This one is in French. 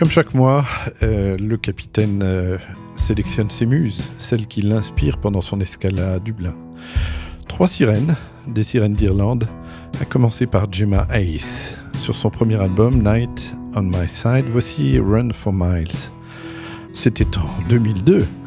Comme chaque mois, le capitaine sélectionne ses muses, celles qui l'inspirent pendant son escale à Dublin. 3 sirènes, des sirènes d'Irlande, à commencer par Gemma Ace. Sur son premier album, Night on My Side, voici Run for Miles. C'était en 2002.